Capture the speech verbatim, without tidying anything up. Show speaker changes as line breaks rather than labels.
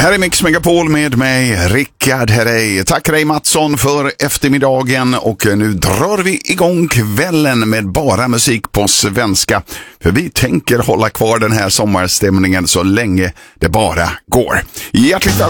Här är Mix Megapol med mig, Rickard Herrey. Tack Ray Mattsson för eftermiddagen, och nu drar vi igång kvällen med bara musik på svenska. För vi tänker hålla kvar den här sommarstämningen så länge det bara går. Hjärtligt